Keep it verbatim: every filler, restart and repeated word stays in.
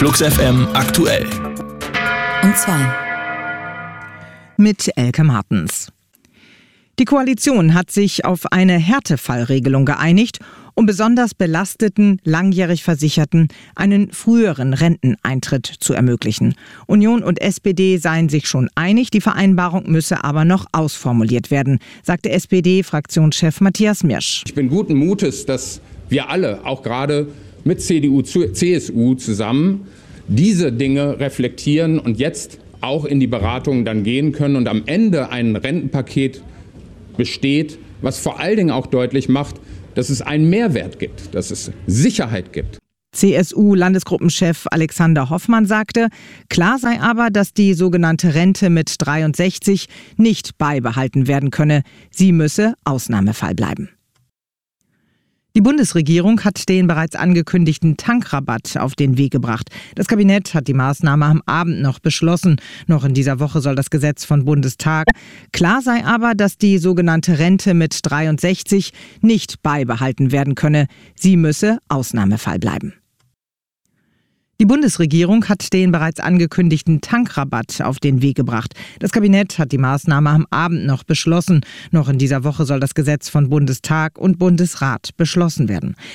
Flux F M aktuell. Und zwar mit Elke Martens. Die Koalition hat sich auf eine Härtefallregelung geeinigt, um besonders belasteten, langjährig Versicherten einen früheren Renteneintritt zu ermöglichen. Union und S P D seien sich schon einig, die Vereinbarung müsse aber noch ausformuliert werden, sagte S P D-Fraktionschef Matthias Mirsch. Ich bin guten Mutes, dass wir alle, auch gerade mit C D U, C S U zusammen, diese Dinge reflektieren und jetzt auch in die Beratungen dann gehen können und am Ende ein Rentenpaket besteht, was vor allen Dingen auch deutlich macht, dass es einen Mehrwert gibt, dass es Sicherheit gibt. C S U-Landesgruppenchef Alexander Hoffmann sagte, klar sei aber, dass die sogenannte Rente mit dreiundsechzig nicht beibehalten werden könne. Sie müsse Ausnahmefall bleiben. Die Bundesregierung hat den bereits angekündigten Tankrabatt auf den Weg gebracht. Das Kabinett hat die Maßnahme am Abend noch beschlossen. Noch in dieser Woche soll das Gesetz von Bundestag. Klar sei aber, dass die sogenannte Rente mit dreiundsechzig nicht beibehalten werden könne. Sie müsse Ausnahmefall bleiben. Die Bundesregierung hat den bereits angekündigten Tankrabatt auf den Weg gebracht. Das Kabinett hat die Maßnahme am Abend noch beschlossen. Noch in dieser Woche soll das Gesetz von Bundestag und Bundesrat beschlossen werden.